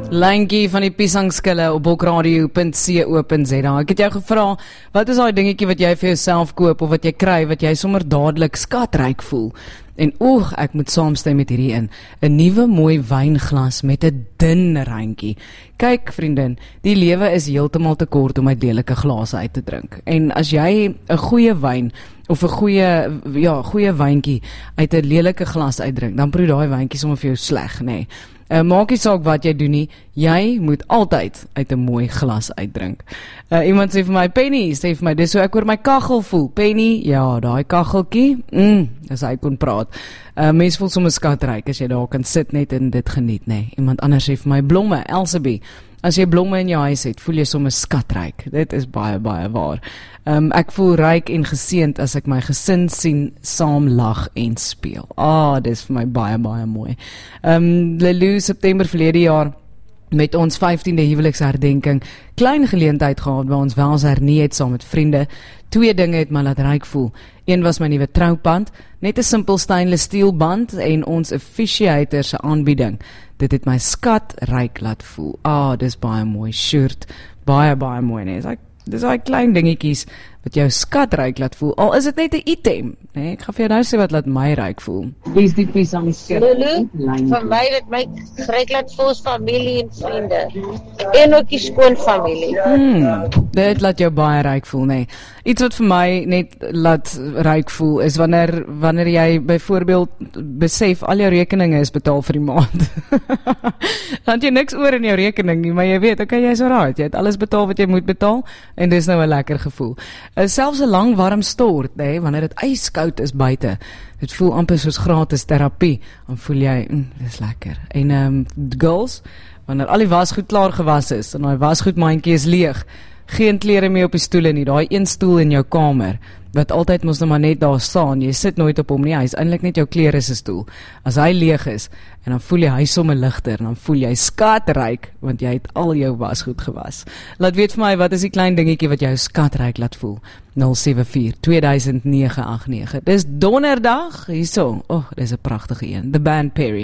Lyntjie van die piesangskille op bokradio.co.za. Ek het jou gevra, wat is daai dingetjie wat jy vir jouself koop of wat jy kry, wat jy sommer dadelik skatryk voel? En ek moet saamstem met hierdie in. 'n nuwe mooi wynglas met 'n dun randjie. Kyk vriendin, die lewe is heeltemal te kort om uit lelike glase uit te drink. En as jy 'n goeie wyn of 'n goeie wyntjie uit 'n lelike glas uitdrink, dan proe daai wyntjie sommer vir jou sleg, nê. Maak nie saak wat jy doen nie, jy moet altyd uit 'n mooi glas uitdrink. Iemand sê vir my, Penny, sê vir my, dis hoe ek oor my kaggel voel. Penny, ja, daai kaggeltjie, as hy kon praat. Mens voel sommer skatryk as jy daar kan sit net en dit geniet, nê. Iemand anders sê vir my, blomme, Elsabie, as jy blomme in jou huis het, voel jy sommer skatryk. Dit is baie, baie waar. Ek voel ryk en geseënd as ek my gesin sien, saam lag en speel. Dis vir my baie, baie mooi. Lelou, September verlede jaar, met ons 15de huweliksherdenking, klein geleentheid gehad waar ons wel ons hernie het saam met vriende. 2 dinge het my laat ryk voel. Een was my nuwe trouband, net 'n simpel stainless steel band en ons officiator se aanbieding. Dit het my skatryk laat voel. Dis baie mooi. Shirt, baie, baie mooi, nee. Dis daai klein dingetjies wat jou skatryk laat voel. Al is dit net 'n item, nee. Ek gaan vir jou nou sê wat laat my ryk voel. Dis die piesangskille. Vir my dit my ryk laat voel familie en vriende. En ook die skoonfamilie. Dit laat jou baie ryk voel, nee. Iets wat vir my net laat ryk voel is wanneer jy byvoorbeeld besef al jou rekeninge is betaal vir die maand. Dan het jy niks oor in jou rekening nie, maar jy weet, okay, jy's alright. Jy het alles betaal wat jy moet betaal en dis nou 'n lekker gevoel. Selfs 'n lang warm stort, nee, wanneer dit ijskoud is buite. Dit voel amper soos gratis terapie. Dan voel jy, dis lekker. En girls, wanneer al die wasgoed klaar gewas is en daai wasgoedmandjie is leeg, geen klere meer op die stoele nie, daai een stoel in jou kamer, wat altyd mos nou maar net daar staan, jy sit nooit op hom nie, hy is eintlik net jou klere se stoel. As hy leeg is, en dan voel jy hy sommer ligter, en dan voel jy skatryk, want jy het al jou wasgoed gewas. Laat weet vir my, wat is die klein dingetjie wat jou skatryk laat voel? 074-2009-89. Dis donderdag, hierso, dis 'n pragtige een, The Band Perry.